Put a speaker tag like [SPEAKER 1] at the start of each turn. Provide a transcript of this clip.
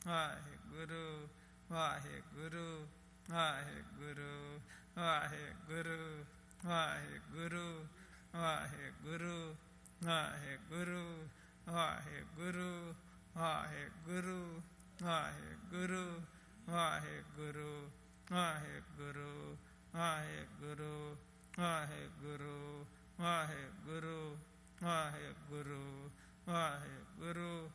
[SPEAKER 1] Waheguru Waheguru Waheguru Waheguru Waheguru Waheguru Waheguru Waheguru Waheguru Waheguru Waheguru Waheguru Waheguru Waheguru Waheguru Waheguru Waheguru